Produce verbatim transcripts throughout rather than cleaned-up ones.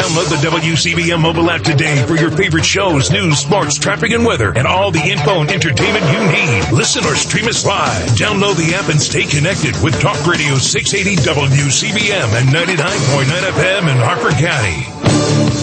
Download the W C B M mobile app today for your favorite shows, news, sports, traffic, and weather, and all the info and entertainment you need. Listen or stream us live. Download the app and stay connected with Talk Radio six eighty W C B M and ninety-nine point nine F M in Harford County.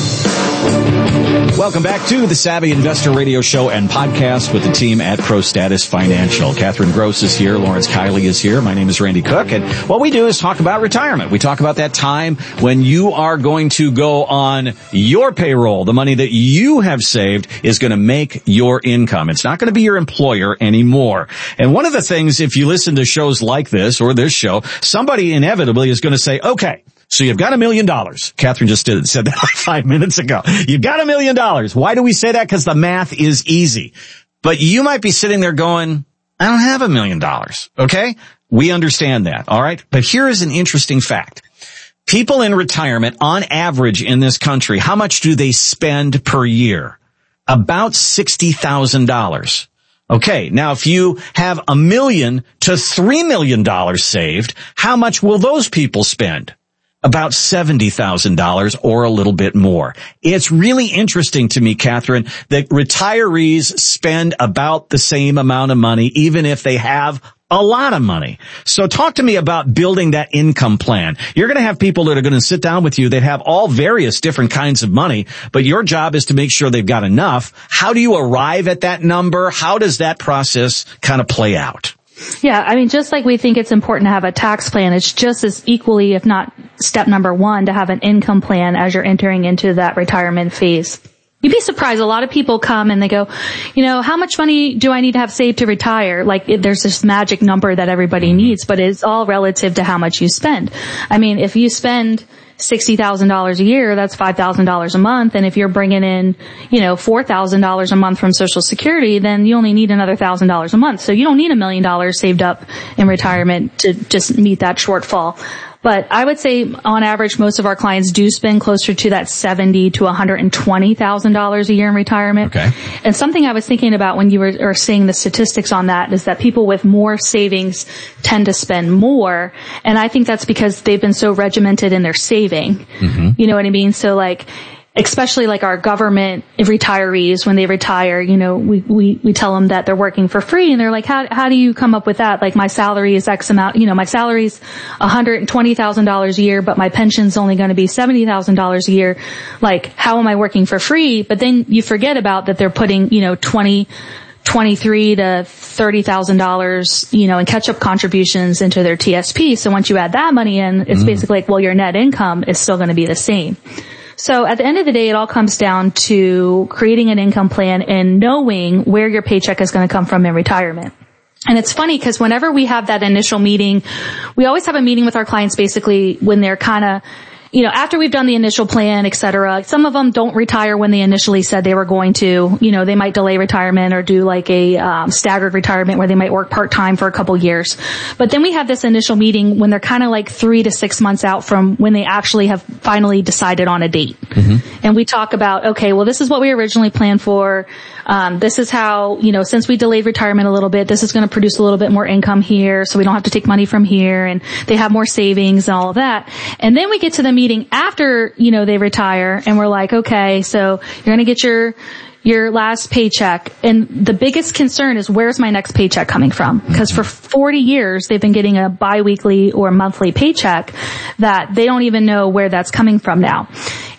Welcome back to the Savvy Investor Radio Show and podcast with the team at ProStatus Financial. Catherine Gross is here. Lawrence Kiley is here. My name is Randy Cook. And what we do is talk about retirement. We talk about that time when you are going to go on your payroll. The money that you have saved is going to make your income. It's not going to be your employer anymore. And one of the things, if you listen to shows like this or this show, somebody inevitably is going to say, okay, so you've got a million dollars. Catherine just did, said that like five minutes ago. You've got a million dollars. Why do we say that? Because the math is easy. But you might be sitting there going, I don't have a million dollars. Okay? We understand that. All right? But here is an interesting fact. People in retirement, on average in this country, how much do they spend per year? About sixty thousand dollars. Okay, now if you have a million to three million dollars saved, how much will those people spend? About seventy thousand dollars or a little bit more. It's really interesting to me, Catherine, that retirees spend about the same amount of money, even if they have a lot of money. So talk to me about building that income plan. You're going to have people that are going to sit down with you that have all various different kinds of money, but your job is to make sure they've got enough. How do you arrive at that number? How does that process kind of play out? Yeah, I mean, just like we think it's important to have a tax plan, it's just as equally, if not step number one, to have an income plan as you're entering into that retirement phase. You'd be surprised. A lot of people come and they go, you know, how much money do I need to have saved to retire? Like, it, there's this magic number that everybody needs, but it's all relative to how much you spend. I mean, if you spend sixty thousand dollars a year, that's five thousand dollars a month. And if you're bringing in, you know, four thousand dollars a month from Social Security, then you only need another one thousand dollars a month. So you don't need a million dollars saved up in retirement to just meet that shortfall. But I would say on average, most of our clients do spend closer to that seventy to one hundred twenty thousand dollars a year in retirement. Okay. And something I was thinking about when you were, were saying the statistics on that is that people with more savings tend to spend more. And I think that's because they've been so regimented in their saving. Mm-hmm. You know what I mean? So like, especially like our government retirees, when they retire, you know, we, we, we tell them that they're working for free, and they're like, how, how do you come up with that? Like, my salary is X amount, you know, my salary's one hundred twenty thousand dollars a year, but my pension's only going to be seventy thousand dollars a year. Like, how am I working for free? But then you forget about that they're putting, you know, twenty, twenty-three to thirty thousand dollars, you know, in catch-up contributions into their T S P. So once you add that money in, it's mm. basically like, well, your net income is still going to be the same. So at the end of the day, it all comes down to creating an income plan and knowing where your paycheck is going to come from in retirement. And it's funny because whenever we have that initial meeting, we always have a meeting with our clients basically when they're kind of, you know, after we've done the initial plan, et cetera. Some of them don't retire when they initially said they were going to. You know, they might delay retirement or do like a um, staggered retirement where they might work part-time for a couple years. But then we have this initial meeting when they're kind of like three to six months out from when they actually have finally decided on a date. Mm-hmm. And we talk about, okay, well, this is what we originally planned for. Um, this is how, you know, since we delayed retirement a little bit, this is going to produce a little bit more income here, so we don't have to take money from here, and they have more savings and all of that. And then we get to the meeting after, you know, they retire, and we're like, okay, so you're going to get your your last paycheck. And the biggest concern is, where's my next paycheck coming from? Because for forty years, they've been getting a biweekly or monthly paycheck that they don't even know where that's coming from now.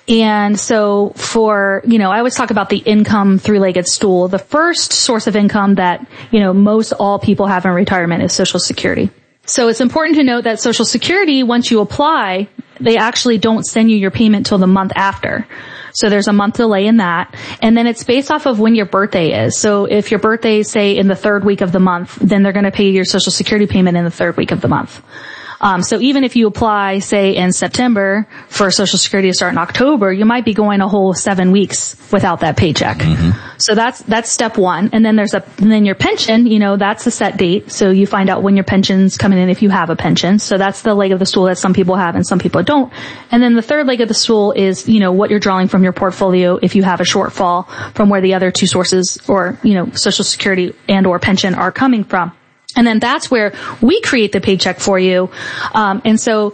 And so for, you know, I always talk about the income three-legged stool. The first source of income that, you know, most all people have in retirement is Social Security. So it's important to note that Social Security, once you apply, they actually don't send you your payment till the month after. So there's a month delay in that. And then it's based off of when your birthday is. So if your birthday is, say, in the third week of the month, then they're going to pay your Social Security payment in the third week of the month. Um, so even if you apply, say, in September for Social Security to start in October, you might be going a whole seven weeks without that paycheck. Mm-hmm. So that's, that's step one. And then there's a, and then your pension, you know, that's a set date. So you find out when your pension's coming in if you have a pension. So that's the leg of the stool that some people have and some people don't. And then the third leg of the stool is, you know, what you're drawing from your portfolio if you have a shortfall from where the other two sources or, you know, Social Security and or pension are coming from. And then that's where we create the paycheck for you. Um, and so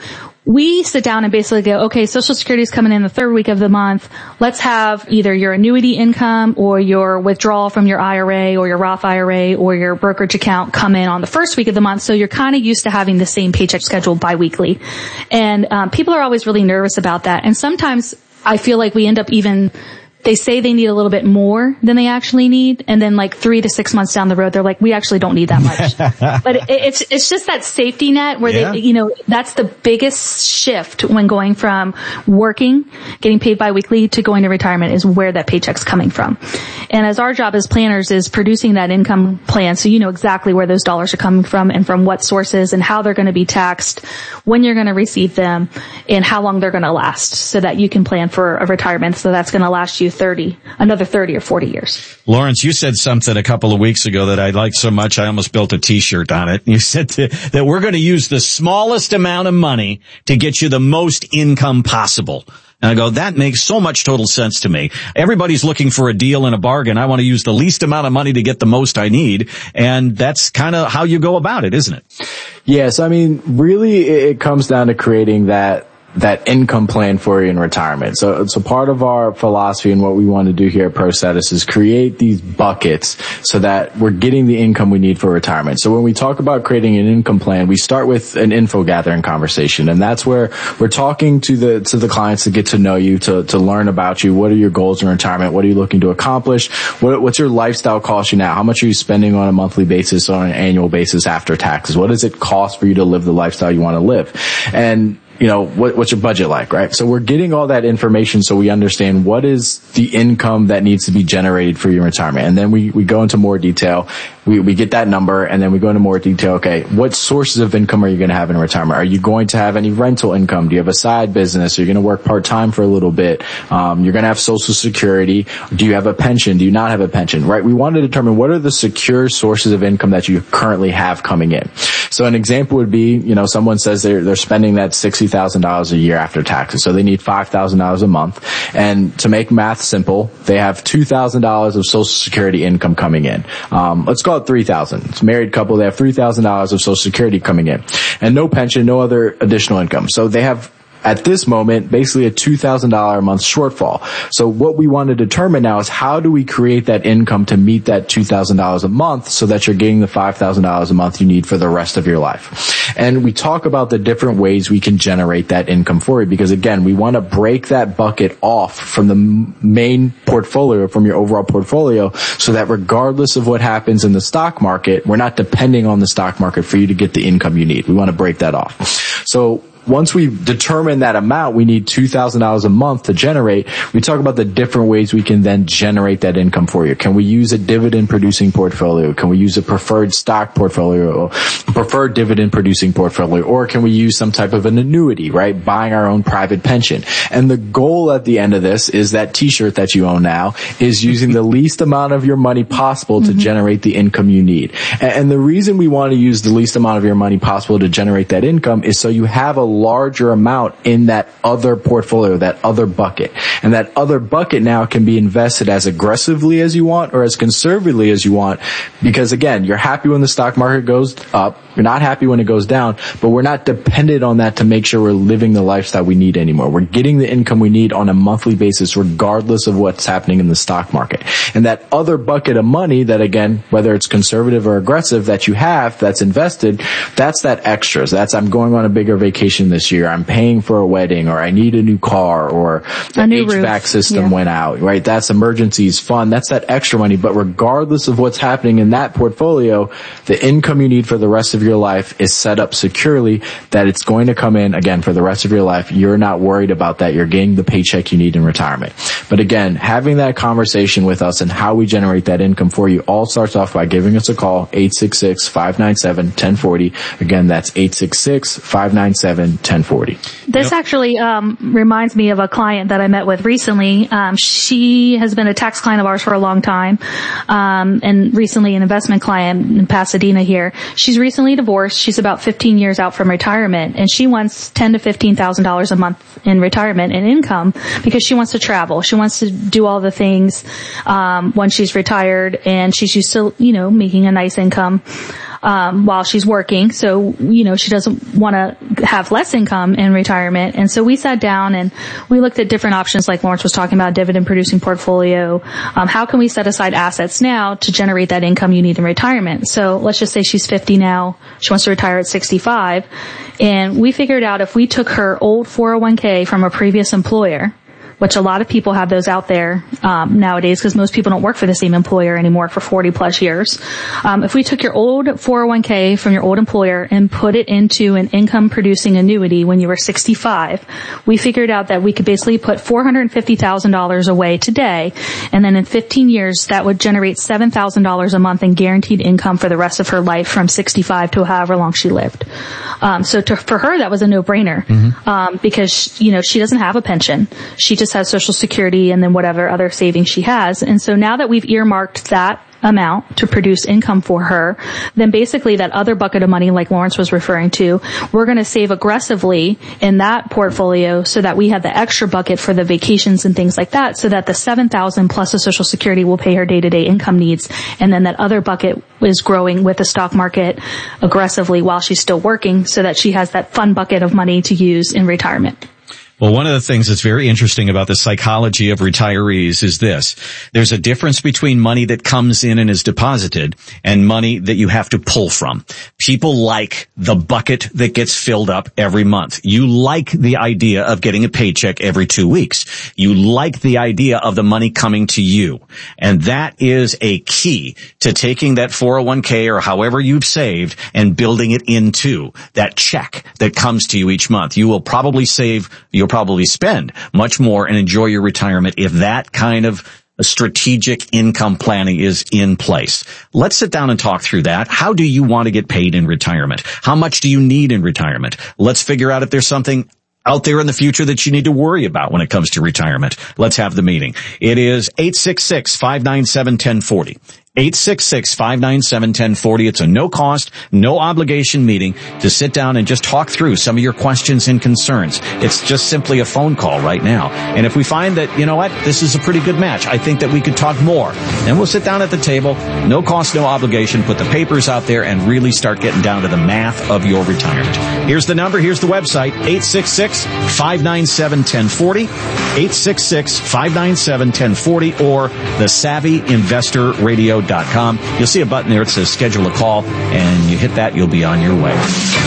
we sit down and basically go, okay, Social Security is coming in the third week of the month. Let's have either your annuity income or your withdrawal from your I R A or your Roth I R A or your brokerage account come in on the first week of the month. So you're kind of used to having the same paycheck schedule biweekly. And um, people are always really nervous about that. And sometimes I feel like we end up even they say they need a little bit more than they actually need. And then like three to six months down the road, they're like, we actually don't need that much. But it, it's, it's just that safety net where yeah. they, you know, that's the biggest shift when going from working, getting paid biweekly to going to retirement is where that paycheck's coming from. And as our job as planners is producing that income plan so you know exactly where those dollars are coming from and from what sources and how they're going to be taxed, when you're going to receive them, and how long they're going to last so that you can plan for a retirement so that's going to last you thirty, another thirty or forty years. Lawrence, you said something a couple of weeks ago that I liked so much I almost built a t-shirt on it. You said to, that we're going to use the smallest amount of money to get you the most income possible. And I go, that makes so much total sense to me. Everybody's looking for a deal and a bargain. I want to use the least amount of money to get the most I need. And that's kind of how you go about it, isn't it? Yes. I mean, really, it comes down to creating that that income plan for you in retirement. So, so part of our philosophy and what we want to do here at ProStatus is create these buckets so that we're getting the income we need for retirement. So when we talk about creating an income plan, we start with an info gathering conversation. And that's where we're talking to the, to the clients to get to know you, to, to learn about you. What are your goals in retirement? What are you looking to accomplish? What, what's your lifestyle cost you now? How much are you spending on a monthly basis or on an annual basis after taxes? What does it cost for you to live the lifestyle you want to live? And you know, what, what's your budget like, right? So we're getting all that information so we understand what is the income that needs to be generated for your retirement. And then we, we go into more detail. We, we get that number and then we go into more detail. Okay, what sources of income are you going to have in retirement? Are you going to have any rental income? Do you have a side business? Are you going to work part-time for a little bit? Um, you're going to have Social Security. Do you have a pension? Do you not have a pension, right? We want to determine what are the secure sources of income that you currently have coming in. So an example would be, you know, someone says they're, they're spending that sixty thousand dollars a year after taxes. So they need five thousand dollars a month. And to make math simple, they have two thousand dollars of Social Security income coming in. Um, let's call it three thousand dollars. It's a married couple. They have three thousand dollars of Social Security coming in and no pension, no other additional income. So they have, at this moment, basically a two thousand dollars a month shortfall. So what we want to determine now is how do we create that income to meet that two thousand dollars a month so that you're getting the five thousand dollars a month you need for the rest of your life. And we talk about the different ways we can generate that income for you because, again, we want to break that bucket off from the main portfolio, from your overall portfolio, so that regardless of what happens in the stock market, we're not depending on the stock market for you to get the income you need. We want to break that off. So once we determine that amount, we need two thousand dollars a month to generate. We talk about the different ways we can then generate that income for you. Can we use a dividend producing portfolio? Can we use a preferred stock portfolio, preferred dividend producing portfolio? Or can we use some type of an annuity, right? Buying our own private pension. And the goal at the end of this is that t-shirt that you own now is using the least amount of your money possible to mm-hmm. generate the income you need. And the reason we want to use the least amount of your money possible to generate that income is so you have a larger amount in that other portfolio, that other bucket. And that other bucket now can be invested as aggressively as you want or as conservatively as you want. Because again, you're happy when the stock market goes up. You're not happy when it goes down, but we're not dependent on that to make sure we're living the lifestyle we need anymore. We're getting the income we need on a monthly basis regardless of what's happening in the stock market. And that other bucket of money that, again, whether it's conservative or aggressive that you have that's invested, that's that extras. That's I'm going on a bigger vacation this year. I'm paying for a wedding, or I need a new car, or the H V A C system yeah. went out, right? That's emergencies fund. That's that extra money. But regardless of what's happening in that portfolio, the income you need for the rest of your life is set up securely that it's going to come in again for the rest of your life. You're not worried about that. You're getting the paycheck you need in retirement. But again, having that conversation with us and how we generate that income for you all starts off by giving us a call, eight six six, five nine seven, one zero four zero. Again, that's eight six six, five nine seven, one zero four zero. This yep. actually um reminds me of a client that I met with recently. Um she has been a tax client of ours for a long time, um and recently an investment client in Pasadena here. She's recently divorced. She's about fifteen years out from retirement, and she wants ten to fifteen thousand dollars a month in retirement and income because she wants to travel. She wants to do all the things um once she's retired, and she's used to, you know, making a nice income. um, while she's working. So, you know, she doesn't want to have less income in retirement. And so we sat down and we looked at different options, like Lawrence was talking about, dividend producing portfolio. Um, how can we set aside assets now to generate that income you need in retirement? So let's just say she's fifty now. She wants to retire at sixty-five. And we figured out if we took her old four oh one k from a previous employer, which a lot of people have those out there um, nowadays because most people don't work for the same employer anymore for forty plus years. Um, if we took your old four oh one k from your old employer and put it into an income producing annuity when you were sixty-five, we figured out that we could basically put four hundred fifty thousand dollars away today, and then in fifteen years that would generate seven thousand dollars a month in guaranteed income for the rest of her life from sixty-five to however long she lived. Um, so to, for her, that was a no-brainer mm-hmm. um, because, you know, she doesn't have a pension. She just has Social Security and then whatever other savings she has. And so now that we've earmarked that amount to produce income for her, then basically that other bucket of money, like Lawrence was referring to, we're going to save aggressively in that portfolio so that we have the extra bucket for the vacations and things like that, so that the seven thousand plus the Social Security will pay her day-to-day income needs. And then that other bucket is growing with the stock market aggressively while she's still working, so that she has that fun bucket of money to use in retirement. Well, one of the things that's very interesting about the psychology of retirees is this. There's a difference between money that comes in and is deposited and money that you have to pull from. People like the bucket that gets filled up every month. You like the idea of getting a paycheck every two weeks. You like the idea of the money coming to you. And that is a key to taking that four oh one k or however you've saved and building it into that check that comes to you each month. You will probably save your You'll probably spend much more and enjoy your retirement if that kind of strategic income planning is in place. Let's sit down and talk through that. How do you want to get paid in retirement? How much do you need in retirement? Let's figure out if there's something out there in the future that you need to worry about when it comes to retirement. Let's have the meeting. It is eight six six, five nine seven, one zero four zero. eight six six, five nine seven, one zero four zero. It's a no cost, no obligation meeting to sit down and just talk through some of your questions and concerns. It's just simply a phone call right now. And if we find that, you know what, this is a pretty good match, I think that we could talk more. Then we'll sit down at the table, no cost, no obligation, put the papers out there and really start getting down to the math of your retirement. Here's the number, here's the website, eight six six, five nine seven, one zero four zero, eight six six, five nine seven, one zero four zero, or the savvy investor radio dot com. You'll see a button there that says schedule a call, and you hit that, you'll be on your way.